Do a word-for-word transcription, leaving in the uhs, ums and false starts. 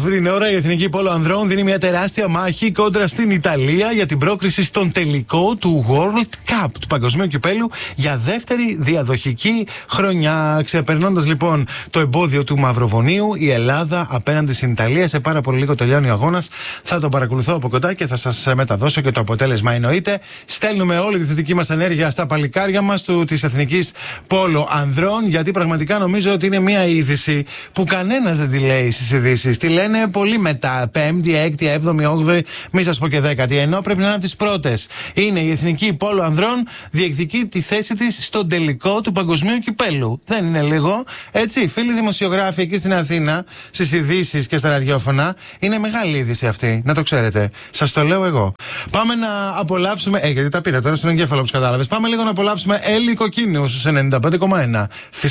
Αυτή την ώρα η Εθνική Πόλο Ανδρών δίνει μια τεράστια μάχη κόντρα στην Ιταλία για την πρόκριση στον τελικό του World Cup, του Παγκοσμίου Κυπέλου, για δεύτερη διαδοχική χρονιά. Ξεπερνώντας λοιπόν το εμπόδιο του Μαυροβονίου, η Ελλάδα απέναντι στην Ιταλία. Σε πάρα πολύ λίγο τελειώνει ο αγώνας. Θα τον παρακολουθώ από κοντά και θα σας μεταδώσω και το αποτέλεσμα. Εννοείται, στέλνουμε όλη τη θετική μας ενέργεια στα παλικάρια μας της Εθνικής Πόλο Ανδρών, γιατί πραγματικά νομίζω ότι είναι μια είδηση που κανένας δεν τη λέει στις ειδήσεις. Τη λένε πολύ μετά. Πέμπτη, έκτη, έβδομη, όγδοη, μη σας πω και δέκατη. Ενώ πρέπει να είναι από τις πρώτες. Είναι η Εθνική Πόλο Ανδρών, διεκδικεί τη θέση της στον τελικό του Παγκοσμίου Κυπέλου. Δεν είναι λίγο. Έτσι, φίλοι δημοσιογράφοι εκεί στην Αθήνα, στις ειδήσεις και στα ραδιόφωνα, είναι μεγάλη είδηση αυτή. Να το ξέρετε. Σας το λέω εγώ. Πάμε να απολαύσουμε. Ε, γιατί τα πήρα τώρα στον εγκέφαλο, όπως κατάλαβες. Πάμε λίγο να απολαύσουμε Έλλη Κοκκίνου στους ενενήντα πέντε κόμμα ένα. Φυσικά.